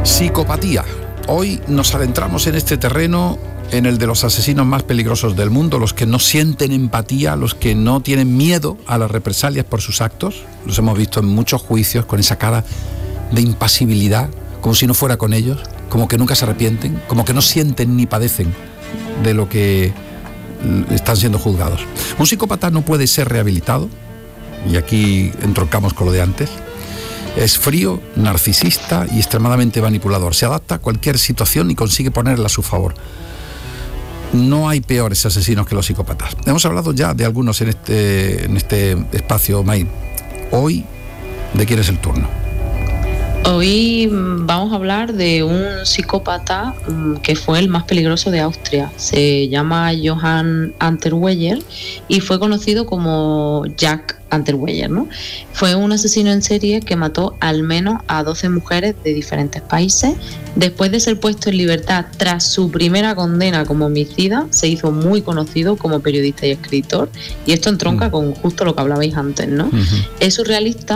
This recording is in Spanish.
Psicopatía. Hoy nos adentramos en este terreno, en el de los asesinos más peligrosos del mundo, los que no sienten empatía, los que no tienen miedo a las represalias por sus actos. Los hemos visto en muchos juicios con esa cara de impasibilidad, como si no fuera con ellos, como que nunca se arrepienten, como que no sienten ni padecen de lo que están siendo juzgados. Un psicópata no puede ser rehabilitado, y aquí entroncamos con lo de antes. Es frío, narcisista y extremadamente manipulador. Se adapta a cualquier situación y consigue ponerla a su favor. No hay peores asesinos que los psicópatas. Hemos hablado ya de algunos en este espacio, May. Hoy, ¿de quién es el turno? Hoy vamos a hablar de un psicópata que fue el más peligroso de Austria. Se llama Johann Unterweger y fue conocido como Jack Unterweger, ¿no? Fue un asesino en serie que mató al menos a 12 mujeres de diferentes países. Después de ser puesto en libertad tras su primera condena como homicida, se hizo muy conocido como periodista y escritor. Y esto entronca con justo lo que hablabais antes, ¿no? Es surrealista